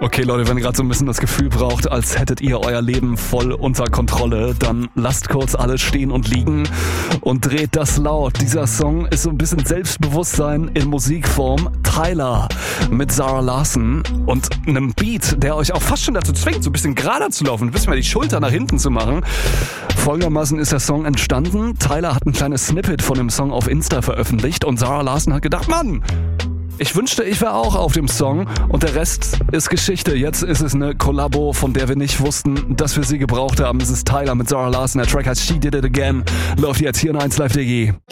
Okay, Leute, wenn ihr gerade so ein bisschen das Gefühl braucht, als hättet ihr euer Leben voll unter Kontrolle, dann lasst kurz alles stehen und liegen und dreht das laut. Dieser Song ist so ein bisschen Selbstbewusstsein in Musikform. Tyler mit Zara Larsson und einem Beat, der euch auch fast schon dazu zwingt, so ein bisschen gerader zu laufen, ein bisschen mal die Schulter nach hinten zu machen. Folgendermaßen ist der Song entstanden. Tyler hat ein kleines Snippet von dem Song auf Insta veröffentlicht und Zara Larsson hat gedacht, Mann, ich wünschte, ich wäre auch auf dem Song und der Rest ist Geschichte. Jetzt ist es eine Kollabo, von der wir nicht wussten, dass wir sie gebraucht haben. Es ist Tyler mit Zara Larsson. Der Track heißt She Did It Again. Läuft jetzt hier in 1Live.de.